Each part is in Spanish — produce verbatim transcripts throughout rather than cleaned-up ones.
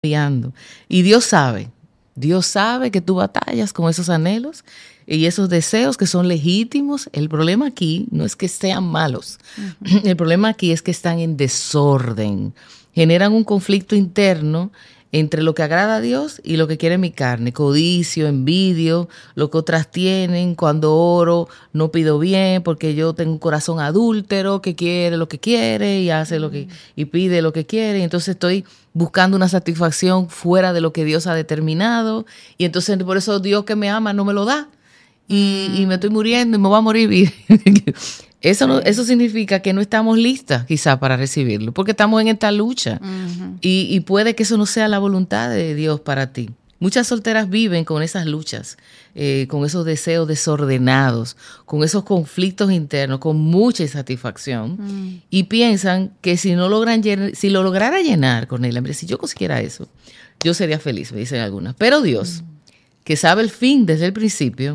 guiando. Y Dios sabe, Dios sabe que tú batallas con esos anhelos y esos deseos que son legítimos. El problema aquí no es que sean malos. Uh-huh. El problema aquí es que están en desorden. Generan un conflicto interno entre lo que agrada a Dios y lo que quiere mi carne. Codicio, envidio, lo que otras tienen. Cuando oro no pido bien porque yo tengo un corazón adúltero que quiere lo que quiere y hace lo que y pide lo que quiere. Y entonces estoy buscando una satisfacción fuera de lo que Dios ha determinado. Y entonces por eso Dios que me ama no me lo da. Y, mm. y me estoy muriendo y me voy a morir. Eso, no, eso significa que no estamos listas quizá para recibirlo, porque estamos en esta lucha. Uh-huh. y, y puede que eso no sea la voluntad de Dios para ti. Muchas solteras viven con esas luchas, eh, con esos deseos desordenados, con esos conflictos internos, con mucha insatisfacción, uh-huh. y piensan que si no logran llenar, si lo lograra llenar con él, hombre, si yo consiguiera eso, yo sería feliz, me dicen algunas. Pero Dios, uh-huh. que sabe el fin desde el principio,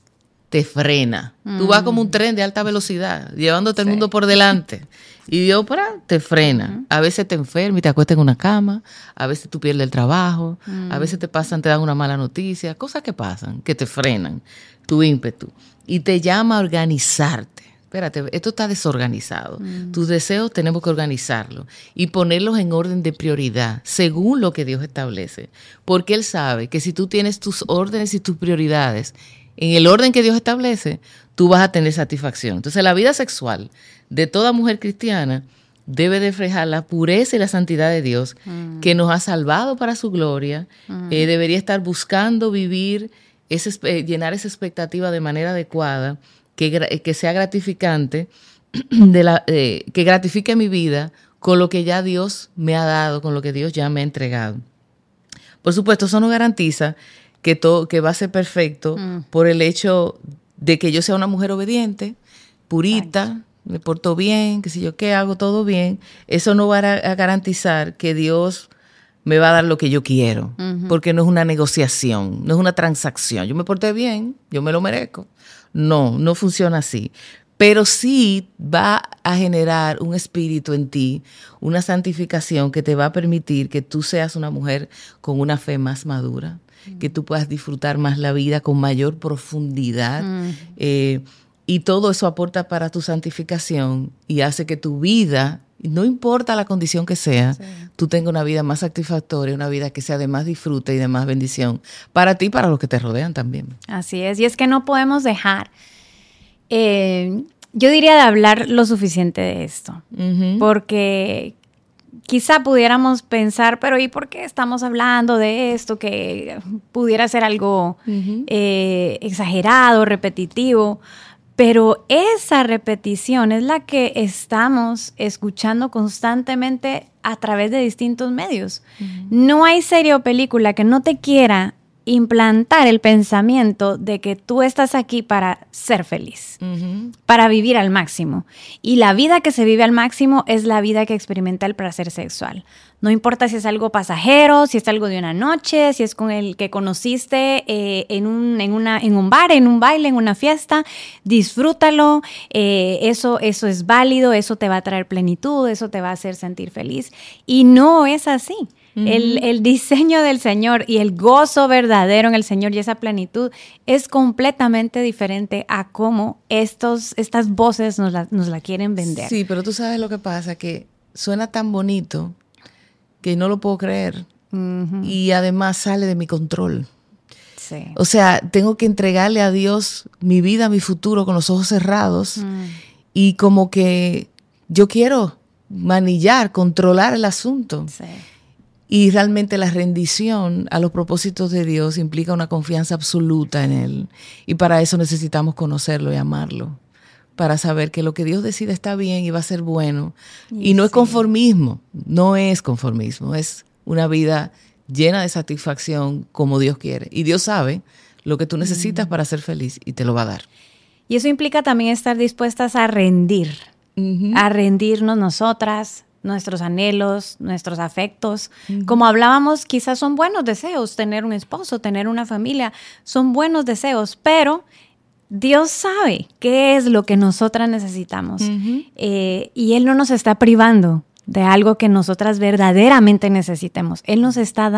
te frena. Mm. Tú vas como un tren de alta velocidad, llevándote sí. el mundo por delante. Y Dios para, te frena. Uh-huh. A veces te enfermas y te acuestas en una cama, a veces tú pierdes el trabajo, mm. a veces te pasan, te dan una mala noticia, cosas que pasan, que te frenan tu ímpetu. Y te llama a organizarte. Espérate, esto está desorganizado. Mm. Tus deseos tenemos que organizarlos y ponerlos en orden de prioridad, según lo que Dios establece. Porque Él sabe que si tú tienes tus órdenes y tus prioridades en el orden que Dios establece, tú vas a tener satisfacción. Entonces, la vida sexual de toda mujer cristiana debe de reflejar la pureza y la santidad de Dios, mm. que nos ha salvado para su gloria. Mm. Eh, debería estar buscando vivir, ese, eh, llenar esa expectativa de manera adecuada, que, que sea gratificante, de la, eh, que gratifique mi vida con lo que ya Dios me ha dado, con lo que Dios ya me ha entregado. Por supuesto, eso no garantiza que todo que va a ser perfecto mm. por el hecho de que yo sea una mujer obediente, purita, Ay. me porto bien, que si yo qué, hago todo bien. Eso no va a garantizar que Dios me va a dar lo que yo quiero, uh-huh. porque no es una negociación, no es una transacción. Yo me porté bien, yo me lo merezco. No, no funciona así. Pero sí va a generar un espíritu en ti, una santificación que te va a permitir que tú seas una mujer con una fe más madura, que tú puedas disfrutar más la vida con mayor profundidad. Mm. Eh, y todo eso aporta para tu santificación y hace que tu vida, no importa la condición que sea, sí. tú tengas una vida más satisfactoria, una vida que sea de más disfrute y de más bendición para ti y para los que te rodean también. Así es, y es que no podemos dejar, eh, yo diría de hablar lo suficiente de esto, uh-huh. porque quizá pudiéramos pensar, pero ¿y por qué estamos hablando de esto? Que pudiera ser algo uh-huh. eh, exagerado, repetitivo, pero esa repetición es la que estamos escuchando constantemente a través de distintos medios. Uh-huh. No hay serie o película que no te quiera implantar el pensamiento de que tú estás aquí para ser feliz, uh-huh. para vivir al máximo. Y la vida que se vive al máximo es la vida que experimenta el placer sexual. No importa si es algo pasajero, si es algo de una noche, si es con el que conociste eh, en, un, en, una, en un bar, en un baile, en una fiesta, disfrútalo, eh, eso, eso es válido, eso te va a traer plenitud, eso te va a hacer sentir feliz. Y no es así. Uh-huh. El, el diseño del Señor y el gozo verdadero en el Señor y esa plenitud es completamente diferente a cómo estos, estas voces nos la, nos la quieren vender. Sí, pero tú sabes lo que pasa, que suena tan bonito que no lo puedo creer. Uh-huh. Y además sale de mi control. Sí. O sea, tengo que entregarle a Dios mi vida, mi futuro con los ojos cerrados. Uh-huh. Y como que yo quiero manillar, controlar el asunto. Sí. Y realmente la rendición a los propósitos de Dios implica una confianza absoluta en Él. Y para eso necesitamos conocerlo y amarlo. Para saber que lo que Dios decide está bien y va a ser bueno. Y, y no sí. es conformismo, no es conformismo, es una vida llena de satisfacción como Dios quiere. Y Dios sabe lo que tú necesitas mm. para ser feliz y te lo va a dar. Y eso implica también estar dispuestas a rendir, uh-huh. a rendirnos nosotras, nuestros anhelos, nuestros afectos. Uh-huh. Como hablábamos, quizás son buenos deseos, tener un esposo, tener una familia, son buenos deseos, pero Dios sabe qué es lo que nosotras necesitamos. Uh-huh. eh, y Él no nos está privando de algo que nosotras verdaderamente necesitemos. Él nos está